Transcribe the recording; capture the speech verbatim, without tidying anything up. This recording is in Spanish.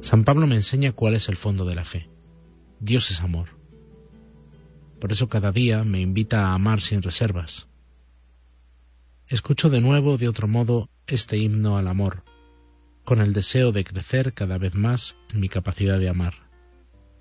San Pablo me enseña cuál es el fondo de la fe. Dios es amor. Por eso cada día me invita a amar sin reservas. Escucho de nuevo, de otro modo, este himno al amor, con el deseo de crecer cada vez más en mi capacidad de amar.